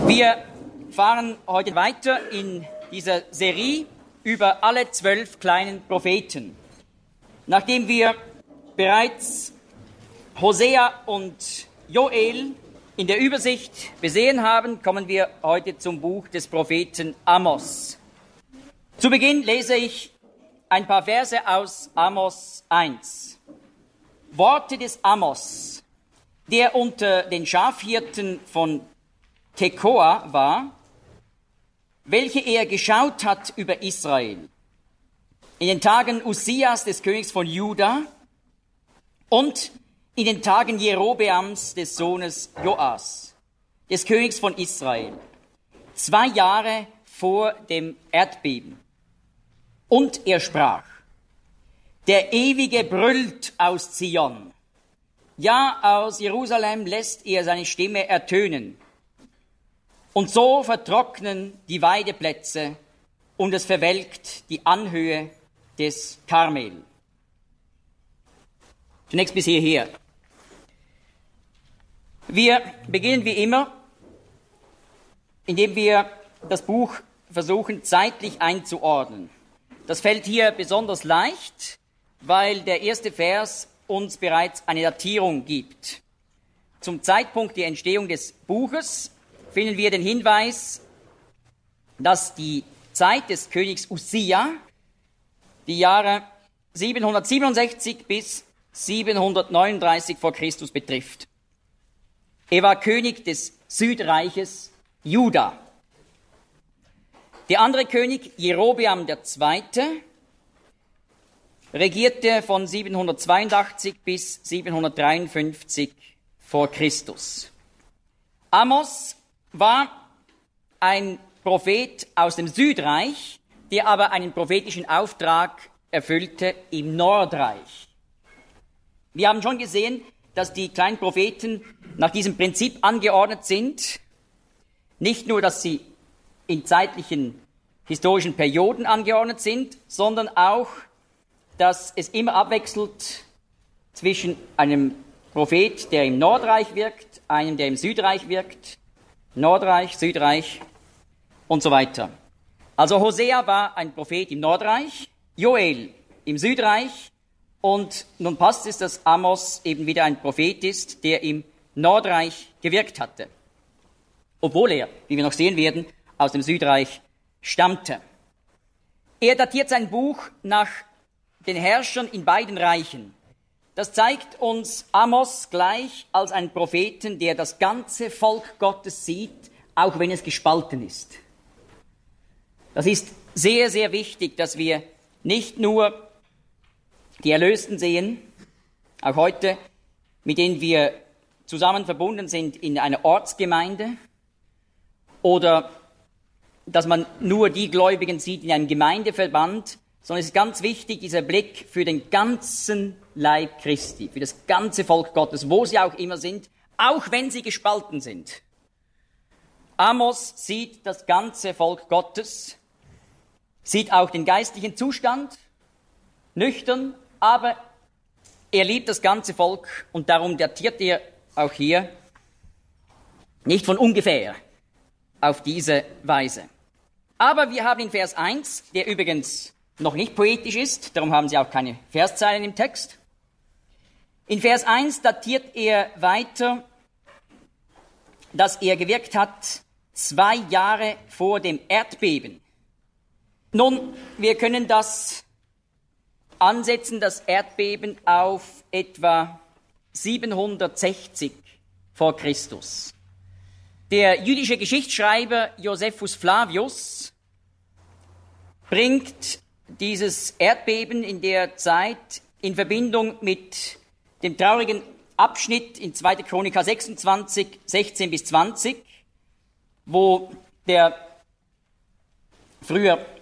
Wir fahren heute weiter in dieser Serie über alle 12 kleinen Propheten. Nachdem wir bereits Hosea und Joel in der Übersicht besehen haben, kommen wir heute zum Buch des Propheten Amos. Zu Beginn lese ich ein paar Verse aus Amos 1. Worte des Amos, der unter den Schafhirten von Tekoa war, welche er geschaut hat über Israel. In den Tagen Ussias, des Königs von Juda, und in den Tagen Jerobeams, des Sohnes Joas, des Königs von Israel, 2 Jahre vor dem Erdbeben. Und er sprach: Der Ewige brüllt aus Zion. Ja, aus Jerusalem lässt er seine Stimme ertönen. Und so vertrocknen die Weideplätze und es verwelkt die Anhöhe des Karmel. Zunächst bis hierher. Wir beginnen wie immer, indem wir das Buch versuchen zeitlich einzuordnen. Das fällt hier besonders leicht, weil der erste Vers uns bereits eine Datierung gibt. Zum Zeitpunkt der Entstehung des Buches finden wir den Hinweis, dass die Zeit des Königs Ussia die Jahre 767 bis 739 vor Christus betrifft. Er war König des Südreiches Juda. Der andere König, Jerobeam II., regierte von 782 bis 753 vor Christus. Amos war ein Prophet aus dem Südreich, der aber einen prophetischen Auftrag erfüllte im Nordreich. Wir haben schon gesehen, dass die kleinen Propheten nach diesem Prinzip angeordnet sind. Nicht nur, dass sie in zeitlichen, historischen Perioden angeordnet sind, sondern auch, dass es immer abwechselt zwischen einem Prophet, der im Nordreich wirkt, einem, der im Südreich wirkt, Nordreich, Südreich und so weiter. Also Hosea war ein Prophet im Nordreich, Joel im Südreich, und nun passt es, dass Amos eben wieder ein Prophet ist, der im Nordreich gewirkt hatte. Obwohl er, wie wir noch sehen werden, aus dem Südreich stammte. Er datiert sein Buch nach den Herrschern in beiden Reichen. Das zeigt uns Amos gleich als einen Propheten, der das ganze Volk Gottes sieht, auch wenn es gespalten ist. Das ist sehr, sehr wichtig, dass wir nicht nur die Erlösten sehen, auch heute, mit denen wir zusammen verbunden sind in einer Ortsgemeinde, oder dass man nur die Gläubigen sieht in einem Gemeindeverband, sondern es ist ganz wichtig, dieser Blick für den ganzen Leib Christi, für das ganze Volk Gottes, wo sie auch immer sind, auch wenn sie gespalten sind. Amos sieht das ganze Volk Gottes, sieht auch den geistlichen Zustand, nüchtern, aber er liebt das ganze Volk und darum datiert er auch hier nicht von ungefähr auf diese Weise. Aber wir haben in Vers 1, der übrigens noch nicht poetisch ist, darum haben Sie auch keine Verszeilen im Text. In Vers 1 datiert er weiter, dass er gewirkt hat 2 Jahre vor dem Erdbeben. Nun, wir können das ansetzen, das Erdbeben, auf etwa 760 vor Christus. Der jüdische Geschichtsschreiber Josephus Flavius bringt dieses Erdbeben in der Zeit in Verbindung mit dem traurigen Abschnitt in 2. Chroniker 26, 16 bis 20, wo der früher